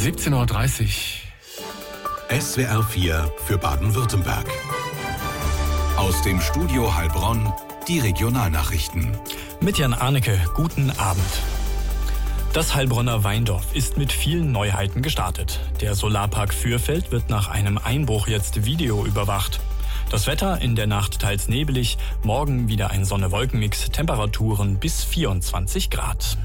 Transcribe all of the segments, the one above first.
17:30 Uhr. SWR 4 für Baden-Württemberg. Aus dem Studio Heilbronn die Regionalnachrichten. Mit Jan Arnecke, guten Abend. Das Heilbronner Weindorf ist mit vielen Neuheiten gestartet. Der Solarpark Fürfeld wird nach einem Einbruch jetzt videoüberwacht. Das Wetter in der Nacht teils nebelig, morgen wieder ein Sonne-Wolken-Mix, Temperaturen bis 24 Grad.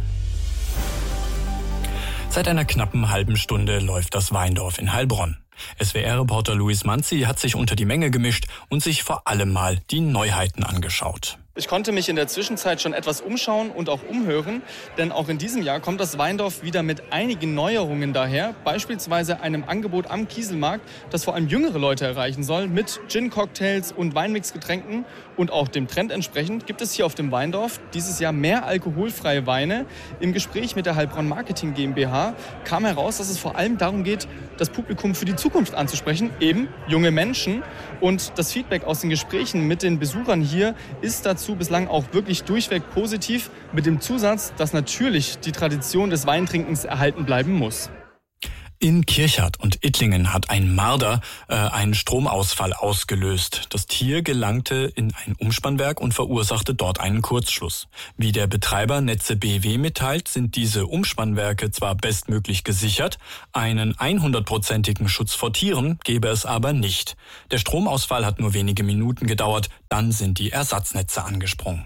Seit einer knappen halben Stunde läuft das Weindorf in Heilbronn. SWR-Reporter Luis Manzi hat sich unter die Menge gemischt und sich vor allem mal die Neuheiten angeschaut. Ich konnte mich in der Zwischenzeit schon etwas umschauen und auch umhören, denn auch in diesem Jahr kommt das Weindorf wieder mit einigen Neuerungen daher, beispielsweise einem Angebot am Kieselmarkt, das vor allem jüngere Leute erreichen soll, mit Gin-Cocktails und Weinmixgetränken. Und auch dem Trend entsprechend gibt es hier auf dem Weindorf dieses Jahr mehr alkoholfreie Weine. Im Gespräch mit der Heilbronn Marketing GmbH kam heraus, dass es vor allem darum geht, das Publikum für die Zukunft anzusprechen, eben junge Menschen. Und das Feedback aus den Gesprächen mit den Besuchern hier ist dazu bislang auch wirklich durchweg positiv, mit dem Zusatz, dass natürlich die Tradition des Weintrinkens erhalten bleiben muss. In Kirchhardt und Ittlingen hat ein Marder einen Stromausfall ausgelöst. Das Tier gelangte in ein Umspannwerk und verursachte dort einen Kurzschluss. Wie der Betreiber Netze BW mitteilt, sind diese Umspannwerke zwar bestmöglich gesichert, einen 100%igen Schutz vor Tieren gebe es aber nicht. Der Stromausfall hat nur wenige Minuten gedauert, dann sind die Ersatznetze angesprungen.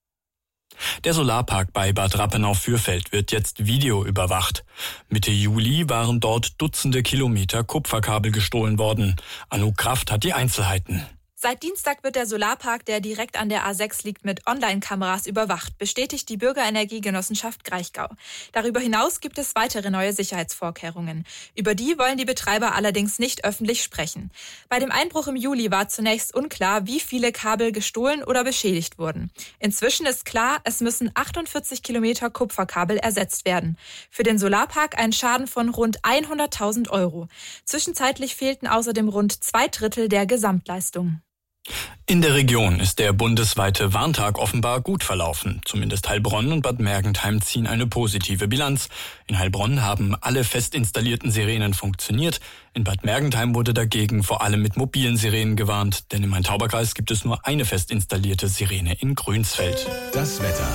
Der Solarpark bei Bad Rappenau-Fürfeld wird jetzt videoüberwacht. Mitte Juli waren dort Dutzende Kilometer Kupferkabel gestohlen worden. Anouk Kraft hat die Einzelheiten. Seit Dienstag wird der Solarpark, der direkt an der A6 liegt, mit Online-Kameras überwacht, bestätigt die Bürgerenergiegenossenschaft Kraichgau. Darüber hinaus gibt es weitere neue Sicherheitsvorkehrungen. Über die wollen die Betreiber allerdings nicht öffentlich sprechen. Bei dem Einbruch im Juli war zunächst unklar, wie viele Kabel gestohlen oder beschädigt wurden. Inzwischen ist klar, es müssen 48 Kilometer Kupferkabel ersetzt werden. Für den Solarpark ein Schaden von rund 100.000 €. Zwischenzeitlich fehlten außerdem rund 2/3 der Gesamtleistung. In der Region ist der bundesweite Warntag offenbar gut verlaufen. Zumindest Heilbronn und Bad Mergentheim ziehen eine positive Bilanz. In Heilbronn haben alle fest installierten Sirenen funktioniert. In Bad Mergentheim wurde dagegen vor allem mit mobilen Sirenen gewarnt, denn im Main-Tauber-Kreis gibt es nur eine fest installierte Sirene in Grünsfeld. Das Wetter.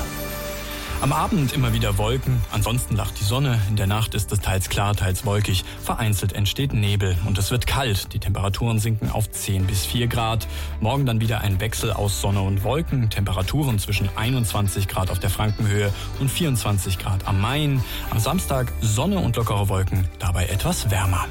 Am Abend immer wieder Wolken, ansonsten lacht die Sonne. In der Nacht ist es teils klar, teils wolkig. Vereinzelt entsteht Nebel und es wird kalt. Die Temperaturen sinken auf 10 bis 4 Grad. Morgen dann wieder ein Wechsel aus Sonne und Wolken. Temperaturen zwischen 21 Grad auf der Frankenhöhe und 24 Grad am Main. Am Samstag Sonne und lockere Wolken, dabei etwas wärmer.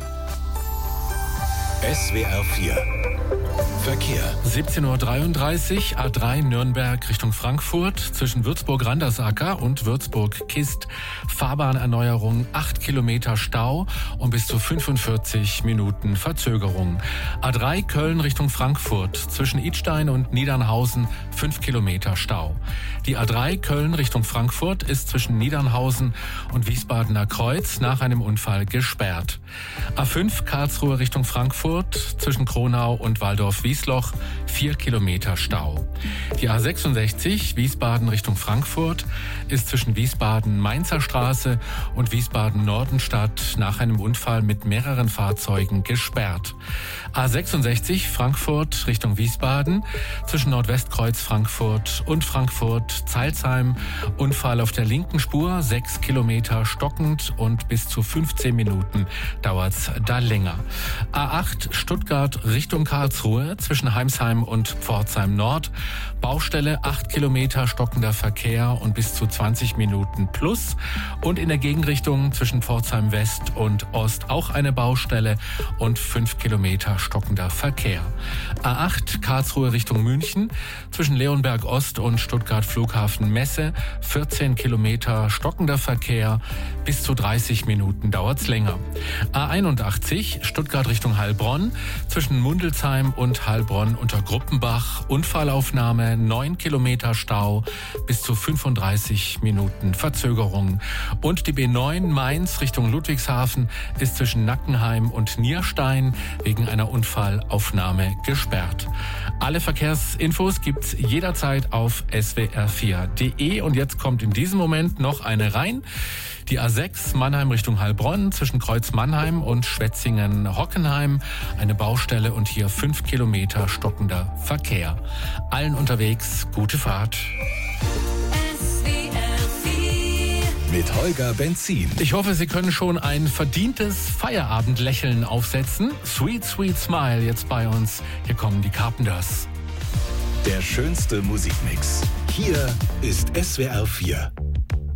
SWR 4 Verkehr. 17:33 Uhr, A3 Nürnberg Richtung Frankfurt, zwischen Würzburg-Randersacker und Würzburg-Kist. Fahrbahnerneuerung, 8 Kilometer Stau und bis zu 45 Minuten Verzögerung. A3 Köln Richtung Frankfurt, zwischen Idstein und Niedernhausen 5 Kilometer Stau. Die A3 Köln Richtung Frankfurt ist zwischen Niedernhausen und Wiesbadener Kreuz nach einem Unfall gesperrt. A5 Karlsruhe Richtung Frankfurt, zwischen Kronau und Waldorf-Wiesloch 4 Kilometer Stau. Die A66 Wiesbaden Richtung Frankfurt ist zwischen Wiesbaden-Mainzer Straße und Wiesbaden-Nordenstadt nach einem Unfall mit mehreren Fahrzeugen gesperrt. A66 Frankfurt Richtung Wiesbaden, zwischen Nordwestkreuz Frankfurt und Frankfurt-Zeilsheim. Unfall auf der linken Spur, 6 Kilometer stockend und bis zu 15 Minuten dauert's da länger. A8 Stuttgart Richtung Karlsruhe, zwischen Heimsheim und Pforzheim Nord. Baustelle, 8 Kilometer stockender Verkehr und bis zu 20 Minuten plus. Und in der Gegenrichtung zwischen Pforzheim West und Ost auch eine Baustelle und 5 Kilometer stockender Verkehr. A8 Karlsruhe Richtung München, zwischen Leonberg Ost und Stuttgart Flughafen Messe, 14 Kilometer stockender Verkehr, bis zu 30 Minuten dauert's länger. A81 Stuttgart Richtung Heilbronn, zwischen Mundelsheim und Heilbronn unter Gruppenbach. Unfallaufnahme, 9 Kilometer Stau, bis zu 35 Minuten Verzögerung. Und die B9 Mainz Richtung Ludwigshafen ist zwischen Nackenheim und Nierstein wegen einer Unfallaufnahme gesperrt. Alle Verkehrsinfos gibt's jederzeit auf swr4.de. Und jetzt kommt in diesem Moment noch eine rein. Die A6 Mannheim Richtung Heilbronn zwischen Kreuz Mannheim und Schwetzingen-Hockenheim. Eine Baustelle und hier 5 Kilometer stockender Verkehr. Allen unterwegs gute Fahrt. Mit Holger Benzin. Ich hoffe, Sie können schon ein verdientes Feierabendlächeln aufsetzen. Sweet, sweet smile jetzt bei uns. Hier kommen die Carpenters. Der schönste Musikmix. Hier ist SWR 4.